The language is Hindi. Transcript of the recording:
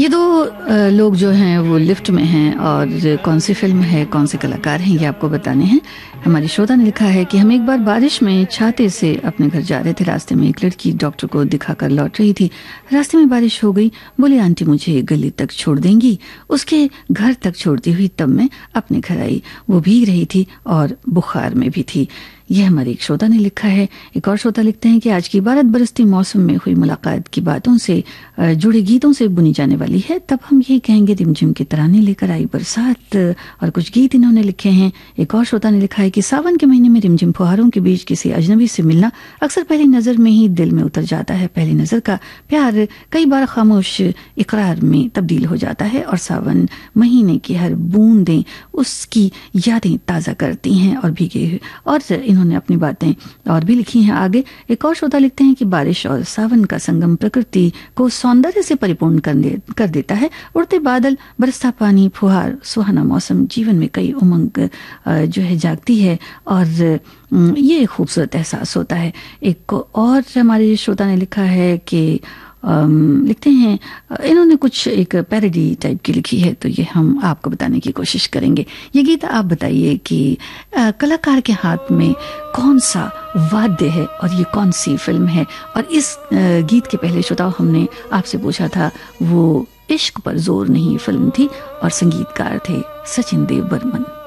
ये दो लोग जो हैं वो लिफ्ट में हैं और कौन सी फिल्म है, कौन से कलाकार हैं, ये आपको बताने हैं। हमारी श्रोता ने लिखा है कि हम एक बार बारिश में छाते से अपने घर जा रहे थे। रास्ते में एक लड़की डॉक्टर को दिखाकर लौट रही थी। रास्ते में बारिश हो गई। बोली, आंटी मुझे गली तक छोड़ देंगी? उसके घर तक छोड़ती हुई तब मैं अपने घर आई। वो भीग रही थी और बुखार में भी थी। यह हमारे एक श्रोता ने लिखा है। एक और श्रोता लिखते हैं कि आज की बारिश बरसती मौसम में हुई मुलाकात की बातों से जुड़े गीतों से बुनी जाने वाली है। तब हम यही कहेंगे, रिमझिम के तराने लेकर आई बरसात। और कुछ गीत इन्होंने लिखे हैं। एक और श्रोता ने लिखा है कि सावन के महीने में रिमझिम फुहारों के बीच किसी अजनबी से मिलना अक्सर पहली नजर में ही दिल में उतर जाता है। पहली नजर का प्यार कई बार खामोश इकरार में तब्दील हो जाता है और सावन महीने की हर बूंदें उसकी यादें ताजा करती हैं और भीगे। और इन्होंने अपनी बातें और भी लिखी हैं आगे। एक और श्रोता लिखते हैं कि बारिश और सावन का संगम प्रकृति को सौंदर्य से परिपूर्ण कर देता है। उड़ते बादल, बरसता पानी, फुहार, सुहाना मौसम, जीवन में कई उमंग जो है जागती है और ये खूबसूरत एहसास होता है। एक और हमारे श्रोता ने लिखा है कि लिखते हैं, इन्होंने कुछ एक पैरोडी टाइप की लिखी है, तो ये हम आपको बताने की कोशिश करेंगे। ये गीत आप बताइए कि कलाकार के हाथ में कौन सा वाद्य है और ये कौन सी फिल्म है। और इस गीत के पहले श्रोता हमने आपसे पूछा था, वो इश्क पर जोर नहीं फिल्म थी और संगीतकार थे सचिन देव बर्मन।